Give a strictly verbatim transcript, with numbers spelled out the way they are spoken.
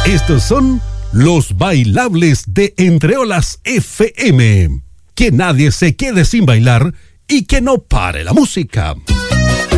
Estos son los bailables de Entre Olas F M. Que nadie se quede sin bailar y que no pare la música.